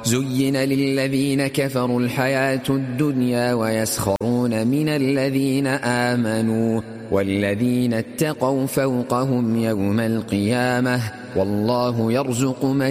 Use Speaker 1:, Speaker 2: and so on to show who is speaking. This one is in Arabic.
Speaker 1: زين للذين كفروا الحياة الدنيا ويسخرون من الذين آمنوا والذين اتقوا فوقهم يوم القيامة والله يرزق من